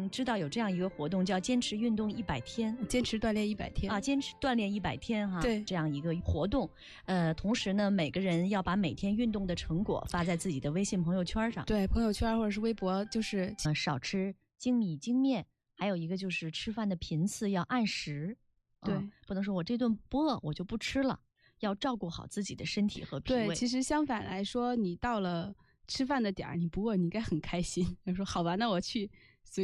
知道有这样一个活动叫坚持运动100天， 坚持锻炼100天啊，坚持锻炼100天哈， 对， 这样一个活动。同时呢，每个人要把每天运动的成果发在自己的微信朋友圈上。 对，朋友圈或者是微博，就是少吃精米精面，还有一个就是吃饭的频次要按时。 对， 不能说我这顿不饿我就不吃了，要照顾好自己的身体和脾胃。 对，其实相反来说，你到了吃饭的点儿，你不饿，你应该很开心。就说好吧，那我去